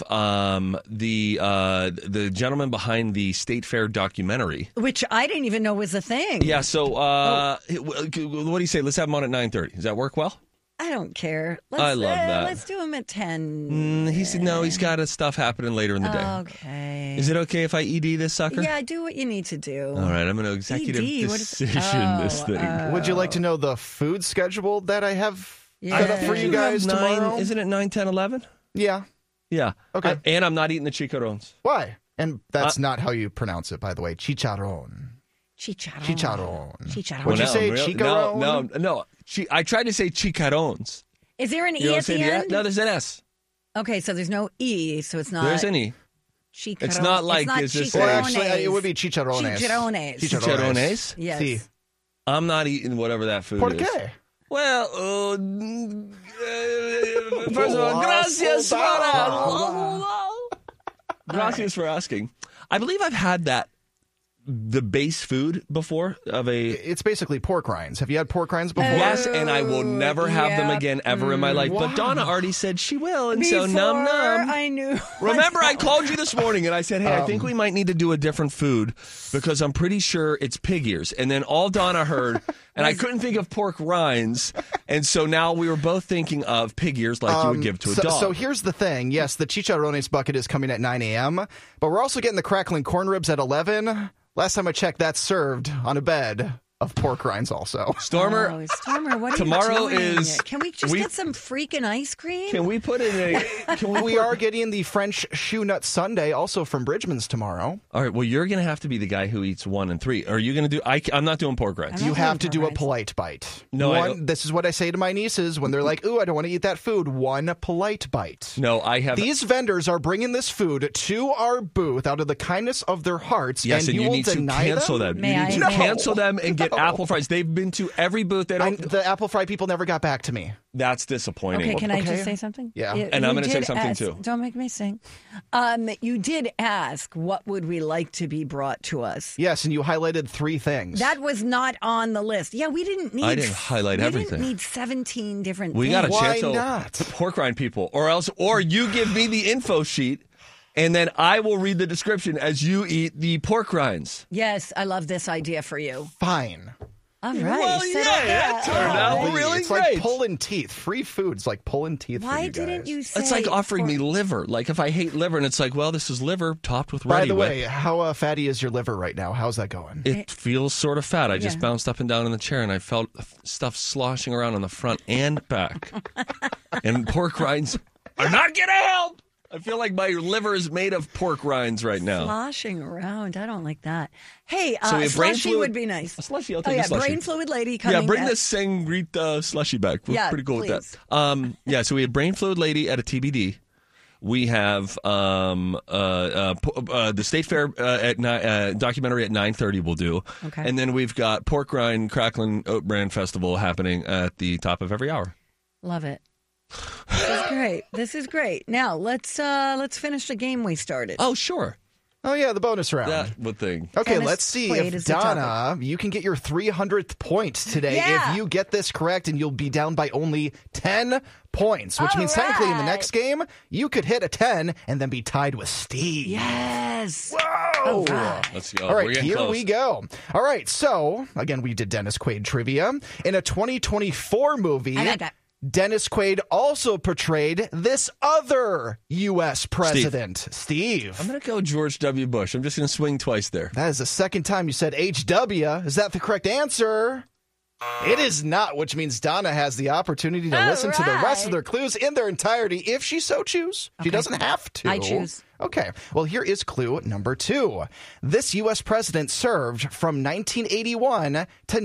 the gentleman behind the State Fair documentary, which I didn't even know was a thing. Yeah. So, what do you say? Let's have him on at 9:30. Does that work well? I don't care. I love that. Let's do him at 10. He said no. He's got stuff happening later in the day. Okay. Is it okay if I ED this sucker? Yeah, do what you need to do. All right, I'm going to executive decision this thing. Would you like to know the food schedule that I have set up for you guys tomorrow? Isn't it 9, 10, 11? Yeah. Yeah. Okay. And I'm not eating the chicharrones. Why? And that's not how you pronounce it, by the way. Chicharron. Chicharron. Would you say chicharron? No. I tried to say chicharrones. Is there an E at the end? No, there's an S. Okay, so there's no E, so it's not. There's an E. Chicharron. It's not like it's not well, actually, it would be chicharrones. Chicharrones. Yes. Sí. I'm not eating whatever that food ¿Por is. qué? Well, first of all, gracias for asking. I believe I've had the base food before It's basically pork rinds. Have you had pork rinds before? Yes, and I will never have them again ever in my life. Wow. But Donna already said she will, and Before, so num. I knew. Remember, I called you this morning, and I said, hey, I think we might need to do a different food because I'm pretty sure it's pig ears. And then all Donna heard, and I couldn't think of pork rinds, and so now we were both thinking of pig ears like you would give to a dog. So here's the thing. Yes, the chicharrones bucket is coming at 9 a.m., but we're also getting the crackling corn ribs at 11. Last time I checked, that's served on a bed of pork rinds also. Stormer, what are tomorrow you doing? is... Can we just get some freaking ice cream? Can we put in a... We are getting the French Shoe Nut Sundae also from Bridgman's tomorrow. All right, well, you're going to have to be the guy who eats 1 and 3. Are you going to do... I'm not doing pork rinds. You have to do a polite bite. No, this is what I say to my nieces when they're like, ooh, I don't want to eat that food. One polite bite. No, I have... These vendors are bringing this food to our booth out of the kindness of their hearts. Yes, and you need to cancel them. You need to cancel them and get apple fries. They've been to every booth. The apple fry people never got back to me. That's disappointing. Okay, can I just say something? Yeah. And I'm going to say something too. Don't make me sing. You did ask, what would we like to be brought to us? Yes, and you highlighted 3 things. That was not on the list. Yeah, we didn't need. I didn't highlight everything. We didn't need 17 different We things. got a chance. Why not? Pork rind people. Or you give me the info sheet, and then I will read the description as you eat the pork rinds. Yes, I love this idea for you. Fine. All right. Well, that turned out really it's great. Like pulling teeth. Free food's like pulling teeth. Why for you didn't guys. you say? It's like offering me liver. Like if I hate liver, and it's like, well, this is liver topped with By ready the whip. way, how fatty is your liver right now? How's that going? It feels sort of fat. I just Yeah. bounced up and down in the chair, and I felt stuff sloshing around on the front and back. And pork rinds are not going to help. I feel like my liver is made of pork rinds right now. Sloshing around. I don't like that. Hey, So we a have brain slushy fluid- would be nice. A slushy, I'll Oh take yeah, a slushy. brain fluid lady coming. Yeah, bring at- the Sangrita slushy back. We're Yeah, pretty cool please. with that. So we have brain fluid lady at a TBD. We have the State Fair documentary at 9:30 we'll do. Okay. And then we've got Pork Rind Crackling Oat Bran Festival happening at the top of every hour. Love it. This is great. This is great. Now let's finish the game we started. Oh, sure. Oh, yeah, the bonus round. That would thing. Okay, Dennis let's see Quaid if is the Donna, you can get your 300th point today. Yeah. If you get this correct, and you'll be down by only 10 points, which All means technically in the right. next game, you could hit a 10 and then be tied with Steve. Yes. Whoa! Let's go. All We're right, getting here close. we go. All right, so again, we did Dennis Quaid trivia. In a 2024 movie, I like that. Dennis Quaid also portrayed this other U.S. president, Steve. I'm going to go George W. Bush. I'm just going to swing twice there. That is the second time you said HW. Is that the correct answer? It is not, which means Donna has the opportunity to listen to the rest of their clues in their entirety if she so choose. She doesn't have to. I choose. Okay. Well, here is clue number 2. This U.S. president served from 1981 to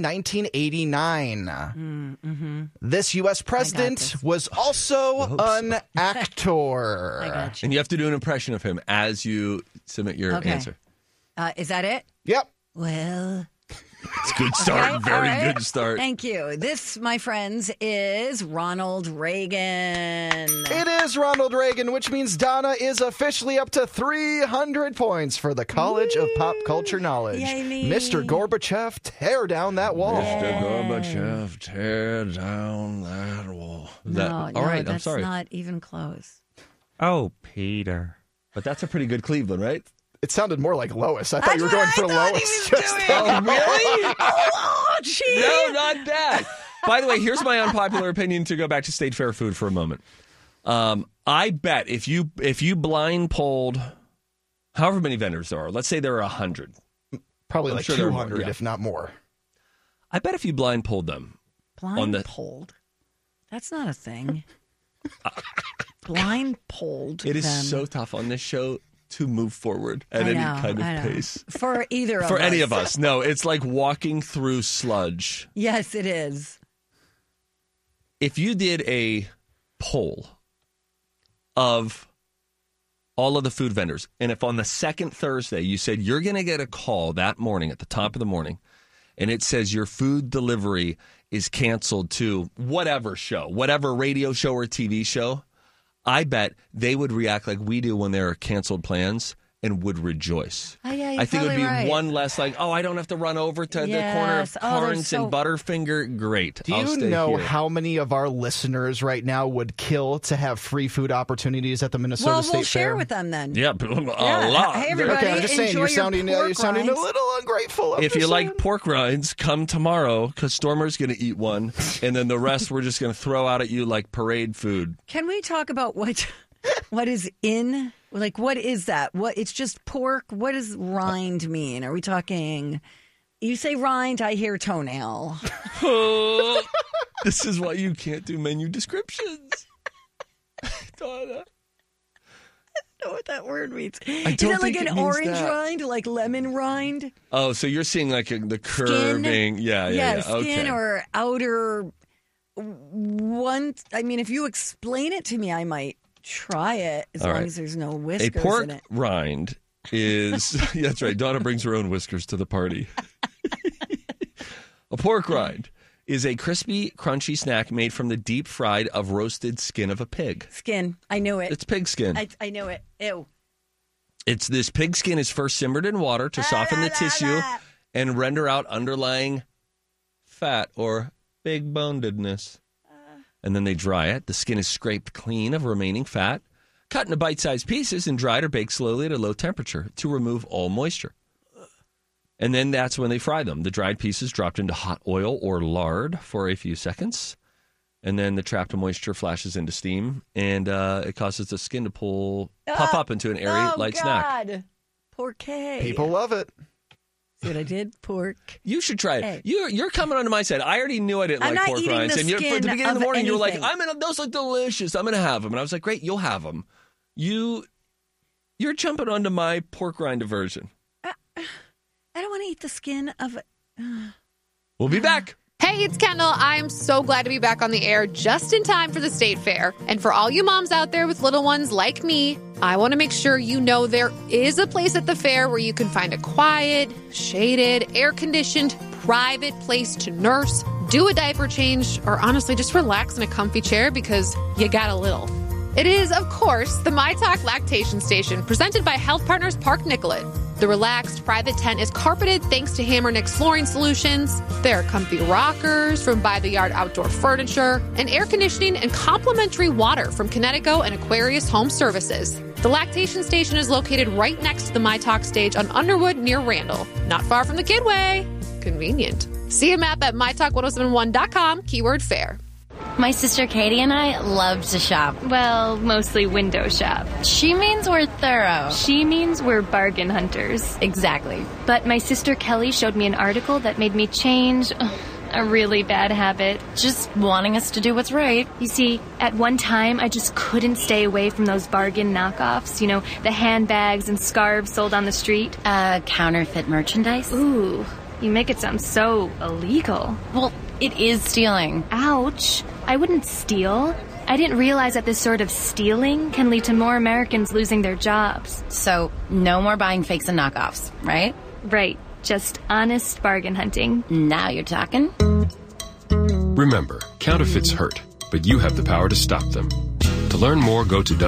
1989. This U.S. president was also an actor. I got you. And you have to do an impression of him as you submit your Okay. answer. Is that it? Yep. Well. It's a good start. Okay, Very all right. good start. Thank you. This, my friends, is Ronald Reagan. It is Ronald Reagan, which means Donna is officially up to 300 points for the College of Pop Culture Knowledge. Yay me. Mr. Gorbachev, tear down that wall. Mr. Gorbachev, tear down that wall. No, all right, that's I'm sorry. not even close. Oh, Peter. But that's a pretty good Cleveland, right? It sounded more like Lois. I thought That's you were what going for I thought Lois. he was just doing. then. really? Oh, gee. No, not that. By the way, here's my unpopular opinion to go back to State Fair food for a moment. I bet if you blindfold however many vendors there are, let's say there are 100. Probably I'm like sure there are more, 200, yeah. if not more. I bet if you blindfold them. Blindfold? That's not a thing. Blindfold It is them. so tough on this show to move forward at I any know, kind I of know. pace. For either of us. For any of us. No, it's like walking through sludge. Yes, it is. If you did a poll of all of the food vendors, and if on the second Thursday you said you're going to get a call that morning at the top of the morning, and it says your food delivery is canceled to whatever show, whatever radio show or TV show, I bet they would react like we do when there are canceled plans and would rejoice. Oh, yeah, you're I think it would be probably right. one less like, oh, I don't have to run over to the Yes. corner of Oh, they're Carnes so- and Butterfinger. Great. Do I'll you stay know here. how many of our listeners right now would kill to have free food opportunities at the Minnesota Well, State we'll share Fair? with them then. Yeah, a lot. Hey, everybody, Okay, I'm just saying, enjoy you're your sounding a pork rinds. little ungrateful. I'm If just you saying. like pork rinds, come tomorrow because Stormer's going to eat one, and then the rest we're just going to throw out at you like parade food. Can we talk about what is in? Like, what is that? What? It's just pork. What does rind mean? Are we talking? You say rind, I hear toenail. This is why you can't do menu descriptions. Donna. I don't know what that word means. I Is don't it like think an it means orange that. rind, like lemon rind? Oh, so you're seeing like the curving. Yeah. Skin Okay. or outer one. I mean, if you explain it to me, I might try it as All long right. as there's no A whiskers pork in it. rind is, yeah, that's right. Donna brings her own whiskers to the party. A pork rind is a crispy, crunchy snack made from the deep fried of roasted skin of a pig. Skin. I knew it. It's pig skin. I knew it. Ew. It's this pig skin is first simmered in water to soften the tissue and render out underlying fat or big bonedness. And then they dry it. The skin is scraped clean of remaining fat, cut into bite-sized pieces, and dried or baked slowly at a low temperature to remove all moisture. And then that's when they fry them. The dried pieces dropped into hot oil or lard for a few seconds. And then the trapped moisture flashes into steam, and it causes the skin to puff up into an airy, light snack. Pork. People love it. See what I did? Pork. You should try it. You're coming onto my side. I already knew I didn't like pork rinds. And at the beginning of the morning, you were like, those look delicious. I'm going to have them. And I was like, great, you'll have them. You're jumping onto my pork rind aversion. I don't want to eat the skin of it. We'll be back. Hey, it's Kendall. I'm so glad to be back on the air just in time for the State Fair. And for all you moms out there with little ones like me, I want to make sure you know there is a place at the fair where you can find a quiet, shaded, air-conditioned, private place to nurse, do a diaper change, or honestly just relax in a comfy chair because you got a little. It is, of course, the MyTalk Lactation Station, presented by Health Partners Park Nicollet. The relaxed private tent is carpeted thanks to Hammer Nick's flooring solutions. There are comfy rockers from By the Yard Outdoor Furniture, and air conditioning and complimentary water from Kinetico and Aquarius Home Services. The lactation station is located right next to the MyTalk stage on Underwood near Randall. Not far from the Kidway. Convenient. See a map at mytalk1071.com, keyword fair. My sister Katie and I love to shop. Well, mostly window shop. She means we're thorough. She means we're bargain hunters. Exactly. But my sister Kelly showed me an article that made me change a really bad habit. Just wanting us to do what's right. You see, at one time, I just couldn't stay away from those bargain knockoffs. You know, the handbags and scarves sold on the street. Counterfeit merchandise? Ooh, you make it sound so illegal. Well, it is stealing. Ouch. I wouldn't steal. I didn't realize that this sort of stealing can lead to more Americans losing their jobs. So, no more buying fakes and knockoffs, right? Right. Just honest bargain hunting. Now you're talking. Remember, counterfeits hurt, but you have the power to stop them. To learn more, go to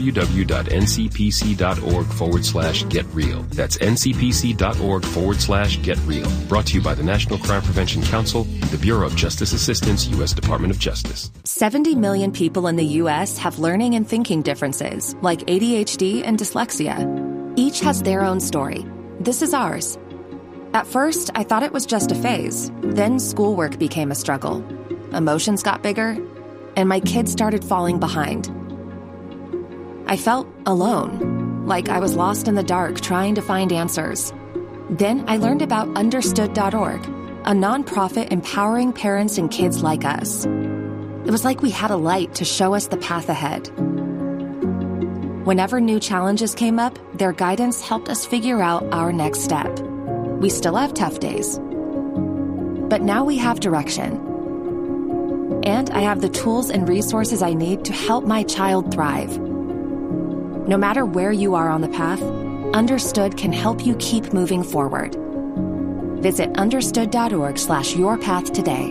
www.ncpc.org/getreal. That's ncpc.org/getreal. Brought to you by the National Crime Prevention Council, the Bureau of Justice Assistance, U.S. Department of Justice. 70 million people in the U.S. have learning and thinking differences, like ADHD and dyslexia. Each has their own story. This is ours. At first, I thought it was just a phase. Then schoolwork became a struggle. Emotions got bigger, and my kids started falling behind. I felt alone, like I was lost in the dark trying to find answers. Then I learned about Understood.org, a nonprofit empowering parents and kids like us. It was like we had a light to show us the path ahead. Whenever new challenges came up, their guidance helped us figure out our next step. We still have tough days, but now we have direction. And I have the tools and resources I need to help my child thrive. No matter where you are on the path, Understood can help you keep moving forward. Visit understood.org/yourpath today.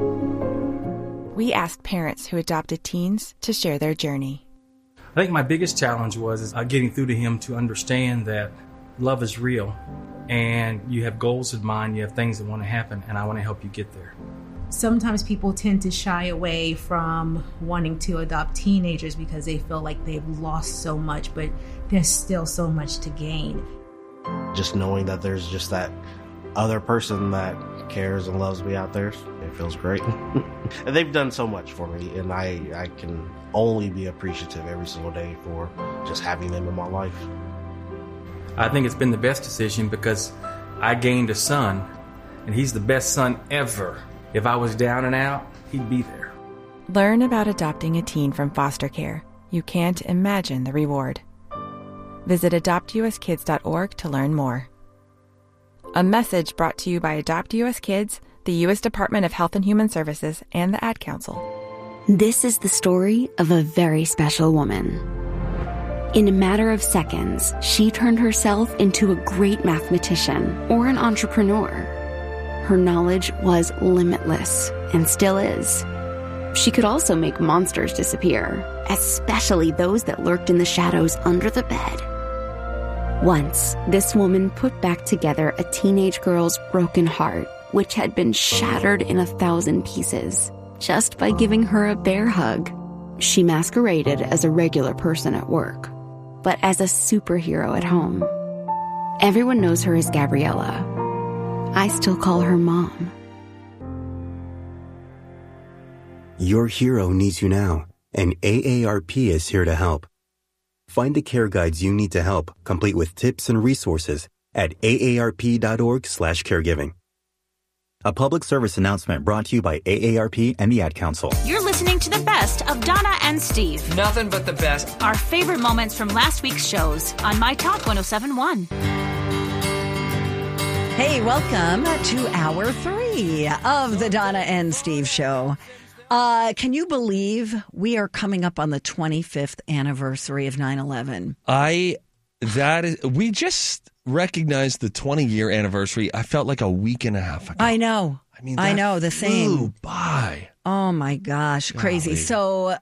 We asked parents who adopted teens to share their journey. I think my biggest challenge was getting through to him to understand that love is real and you have goals in mind, you have things that want to happen, and I want to help you get there. Sometimes people tend to shy away from wanting to adopt teenagers because they feel like they've lost so much, but there's still so much to gain. Just knowing that there's just that other person that cares and loves me out there, it feels great. And they've done so much for me, and I can only be appreciative every single day for just having them in my life. I think it's been the best decision because I gained a son, and he's the best son ever. If I was down and out, he'd be there. Learn about adopting a teen from foster care. You can't imagine the reward. Visit adoptuskids.org to learn more. A message brought to you by Adopt US Kids, the U.S. Department of Health and Human Services, and the Ad Council. This is the story of a very special woman. In a matter of seconds, she turned herself into a great mathematician or an entrepreneur. her knowledge was limitless and still is. She could also make monsters disappear, especially those that lurked in the shadows under the bed. Once, this woman put back together a teenage girl's broken heart, which had been shattered in 1,000 pieces, just by giving her a bear hug. She masqueraded as a regular person at work, but as a superhero at home. Everyone knows her as Gabriella. I still call her Mom. Your hero needs you now, and AARP is here to help. Find the care guides you need to help, complete with tips and resources at aarp.org/caregiving. A public service announcement brought to you by AARP and the Ad Council. You're listening to the best of Donna and Steve. Nothing but the best. Our favorite moments from last week's shows on My Talk 1071. Hey, welcome to Hour 3 of the Donna and Steve Show. Can you believe we are coming up on the 25th anniversary of 9/11? We just recognized the 20-year anniversary. I felt like a week and a half ago. I know. I know, the same. Flew by. Oh my gosh, crazy. So,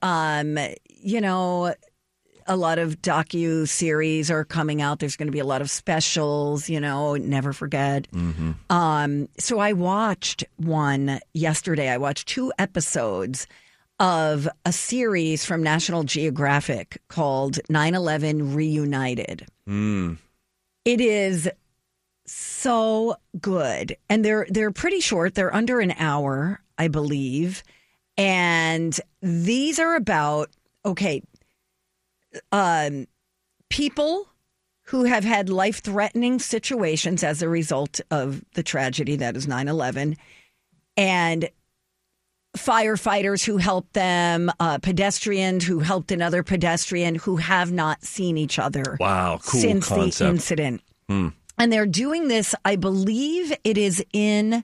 a lot of docu-series are coming out. There's going to be a lot of specials, never forget. Mm-hmm. So I watched one yesterday. I watched 2 episodes of a series from National Geographic called 9/11 Reunited. It is so good. And they're pretty short. They're under an hour, I believe. And these are about, people who have had life-threatening situations as a result of the tragedy that is 9/11, and firefighters who helped them, pedestrians who helped another pedestrian who have not seen each other since concept. The incident. And they're doing this, I believe it is in,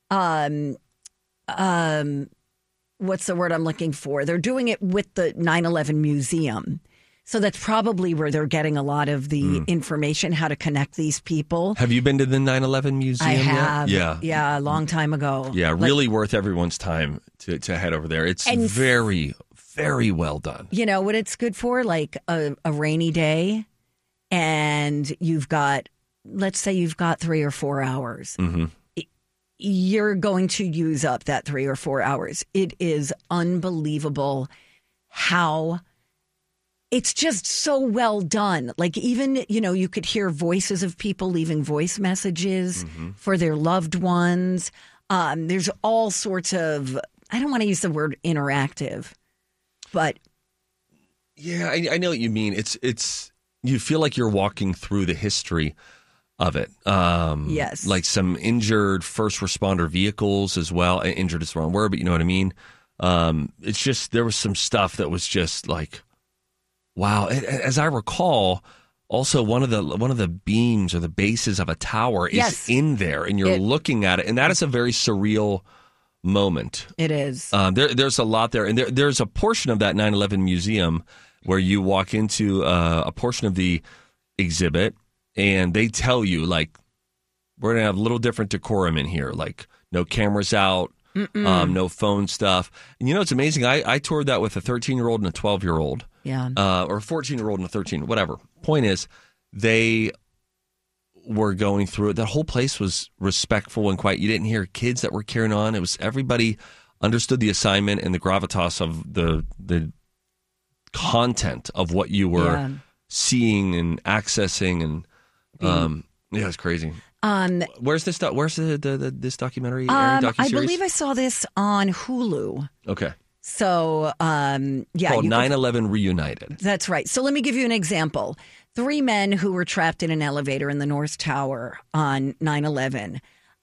what's the word I'm looking for? They're doing it with the 9/11 Museum. So that's probably where they're getting a lot of the information, how to connect these people. Have you been to the 9/11 Museum I have. yet? Yeah, a long time ago. Yeah, really worth everyone's time to head over there. It's very, very well done. You know what it's good for? Like a rainy day, and let's say you've got 3 or 4 hours. Mm-hmm. You're going to use up that 3 or 4 hours. It is unbelievable how it's just so well done. Like even, you could hear voices of people leaving voice messages for their loved ones. There's all sorts of, I don't want to use the word interactive, but. Yeah, I know what you mean. It's you feel like you're walking through the history of it. Yes. Like some injured first responder vehicles as well. Injured is the wrong word, but you know what I mean? It's just, there was some stuff that was just like, wow. As I recall, also one of the beams or the bases of a tower is in there, and you're looking at it, and that is a very surreal moment. It is. There's a lot there, and there's a portion of that 9/11 museum where you walk into a portion of the exhibit, and they tell you, like, we're going to have a little different decorum in here, like no cameras out, no phone stuff. And it's amazing. I toured that with a 13-year-old and a 12-year-old. Yeah. Or a 14-year-old and a 13, whatever. Point is, they were going through it. That whole place was respectful and quiet. You didn't hear kids that were carrying on. It was everybody understood the assignment and the gravitas of the content of what you were seeing and accessing, and it's crazy. Where's this? Where's this documentary? I believe I saw this on Hulu. Okay. So, called 9/11 Reunited. That's right. So let me give you an example. 3 men who were trapped in an elevator in the North Tower on 9/11.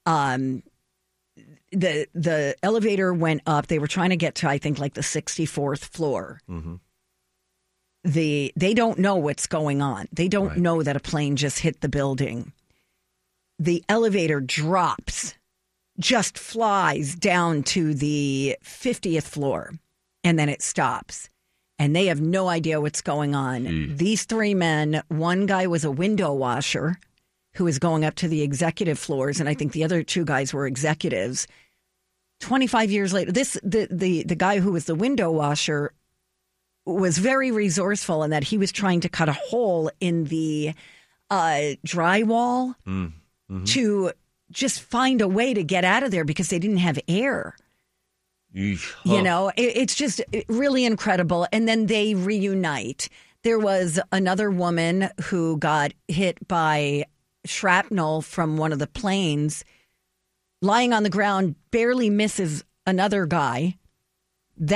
The elevator went up. They were trying to get to, I think, like the 64th floor. Mm-hmm. They don't know what's going on. They don't know that a plane just hit the building. The elevator drops, just flies down to the 50th floor, and then it stops. And they have no idea what's going on. These 3 men, one guy was a window washer, who was going up to the executive floors, and I think the other 2 guys were executives. 25 years later, the guy who was the window washer was very resourceful in that he was trying to cut a hole in the drywall to just find a way to get out of there because they didn't have air. You know, it's just really incredible. And then they reunite. There was another woman who got hit by shrapnel from one of the planes, lying on the ground, barely misses another guy.